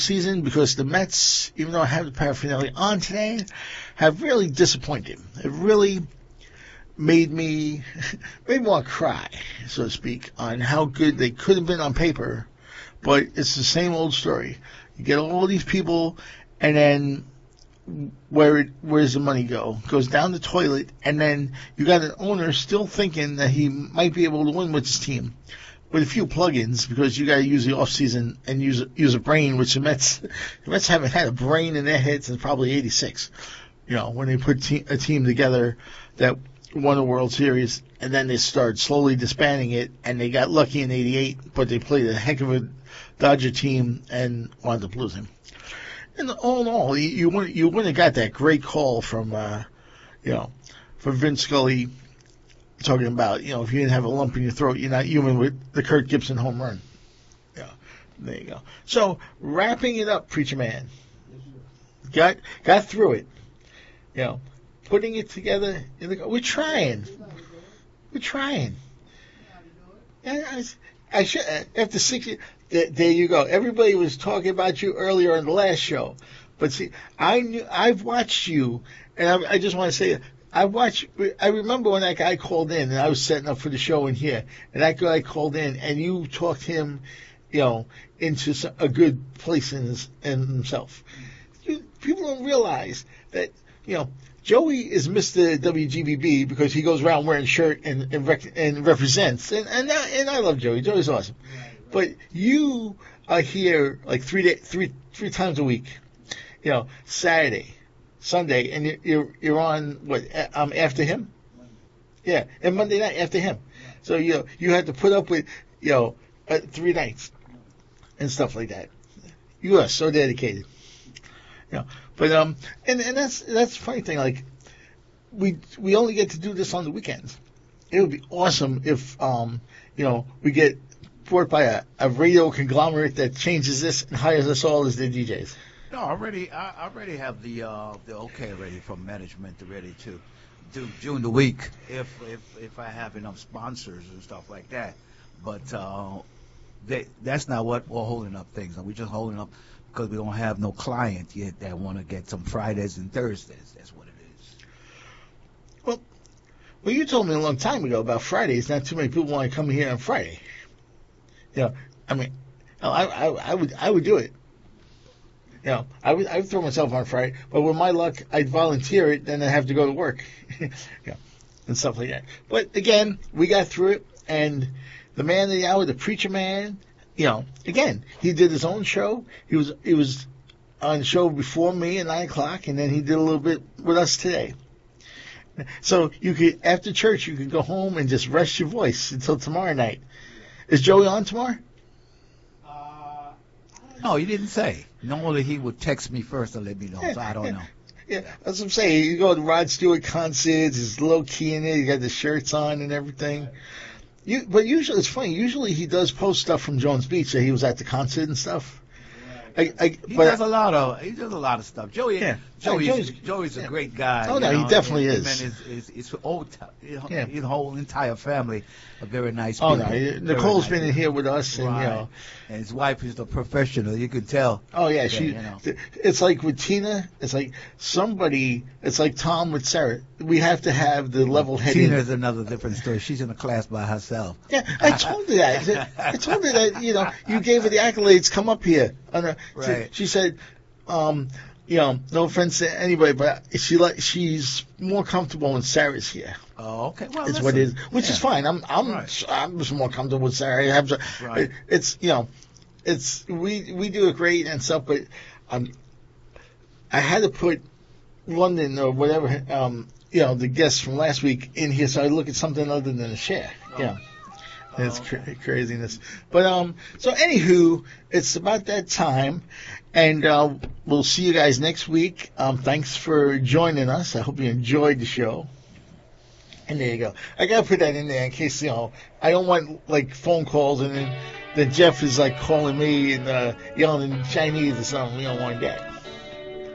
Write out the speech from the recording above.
season because the Mets, even though I have the paraphernalia on today, have really disappointed. It really made me want to cry, so to speak, on how good they could have been on paper. But it's the same old story. You get all these people, and then where's the money go? It goes down the toilet, and then you got an owner still thinking that he might be able to win with his team with a few plugins, because you got to use the off season and use a brain, which the Mets haven't had a brain in their head since probably '86. When they put a team together that won a World Series, and then they started slowly disbanding it, and they got lucky in '88, but they played a heck of a Dodger team and wound up losing. And all in all, you wouldn't have got that great call from Vince Scully talking about, if you didn't have a lump in your throat, you're not human, with the Kirk Gibson home run. Yeah, there you go. So wrapping it up, Preacher Man, got through it. Putting it together. We're trying. I should, after 6 years. There you go. Everybody was talking about you earlier on the last show, but see, I've watched you, and I just want to say, I remember when that guy called in, and I was setting up for the show in here, and that guy called in, and you talked him, into a good place in himself. People don't realize that, Joey is Mr. WGBB because he goes around wearing shirt and represents, and I love Joey. Joey's awesome. But you are here like three times a week, Saturday, Sunday, and you're on what? After him, yeah, and Monday night after him. So you have to put up with 3 nights and stuff like that. You are so dedicated, But and that's the funny thing. Like we only get to do this on the weekends. It would be awesome if we get brought by a radio conglomerate that changes this and hires us all as their DJs. No, I already have the okay ready from management ready to do during the week if I have enough sponsors and stuff like that. But that's not what we're holding up things. We're just holding up because we don't have no client yet that want to get some Fridays and Thursdays. That's what it is. Well, you told me a long time ago about Fridays. Not too many people want to come here on Friday. I mean, I would do it. I would throw myself on Friday, but with my luck, I'd volunteer it, then I'd have to go to work, and stuff like that. But again, we got through it, and the man of the hour, the Preacher Man, again, he did his own show. He was on the show before me at 9 o'clock, and then he did a little bit with us today. So you could, after church, you could go home and just rest your voice until tomorrow night. Is Joey on tomorrow? No, he didn't say. Normally he would text me first to let me know, so I don't know. Yeah, that's what I'm saying. You go to Rod Stewart concerts, it's low key in there, you got the shirts on and everything. But usually, it's funny, usually he does post stuff from Jones Beach that he was at the concert and stuff. He does a lot of stuff. Joey's a great guy. Oh, no, he definitely is. And his whole entire family are very nice people. Oh, no, Nicole's been in here with us, and and his wife is a professional. You can tell. Oh yeah, it's like with Tina. It's like it's like Tom with Sarah. We have to have the level-headed. Tina's another different story. She's in a class by herself. Yeah, I told her that. I told her that. You gave her the accolades. Come up here. Right. She said, no offense to anybody, but she's more comfortable when Sarah's here. Oh, okay. Well, it's what it is, which is fine. I'm just more comfortable with Sarah. Right. It's we do it great and stuff, but I had to put London or whatever the guests from last week in here, so I look at something other than a share. Yeah. It's craziness. But, so anywho, it's about that time, and we'll see you guys next week. Thanks for joining us. I hope you enjoyed the show. And there you go. I gotta put that in there in case, I don't want, phone calls and then Jeff is, calling me and yelling in Chinese or something. We don't want that.